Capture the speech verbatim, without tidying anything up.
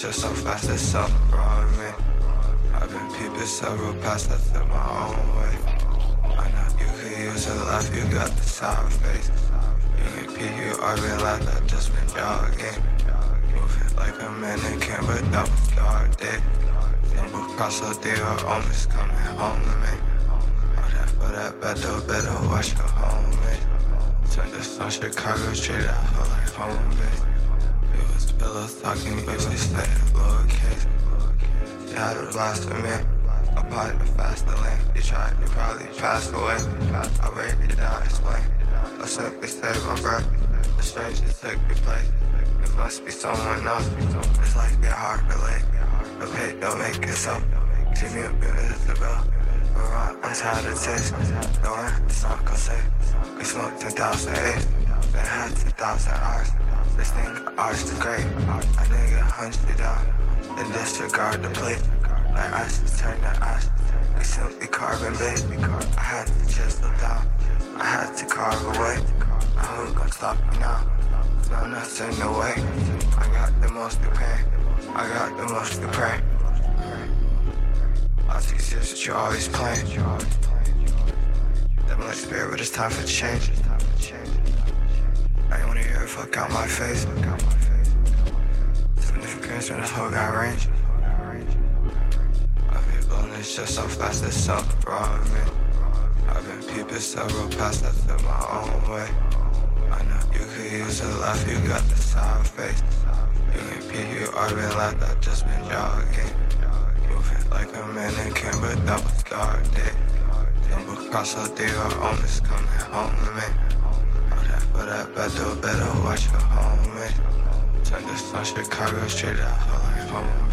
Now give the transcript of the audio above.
shit so fast, it's something wrong with me. I've been peeping several past, I took my own way. I know you could use a laugh, you got the sour face. You can peek, you arguing like I just been jogging. Moving like a mannequin, but that was dark day. Stumble across a deal, almost coming home to me. All that for that better, better watch your homie. Turn this on Chicago straight out, her like home base. It was pillows talking, but she stayed in lowercase. She had a blast with me. I probably the faster lane. You tried, you probably passed away. I waited it down, explain. I simply saved my breath. The stranger took your place. It must be someone else. It's like they're hard to relate. The pay don't make it so. See me up in Isabel. We're on untied the taste. No one, it's not gonna say. We smoked ten thousand eight. Then had ten thousand hours. This thing ours is great. A nigga hunched it down. Then disregard the plate. Like ice to turn to ash. We simply carbon based. I had to chisel down. I had to carve away. I who gon' stop me now? No, nothing in the way. I got the most to pay. I got the most to pray. I see shit that you always playing. That much spirit, but it's time for change. I ain't wanna hear it, fuck out my face. Seven different parents when this whole got range. I've been blowing this shit so fast, it's something wrong with me. I've been peeping several past, I took my own way. I know you could use a laugh, you got the sour face. You can peek, you arguing like I just been jogging. Moving like a mannequin, but that was dark day. Stumble across a deal, almost coming home to me. All that for that better, better watch your homie. Turn this on Chicago straight out, her like home.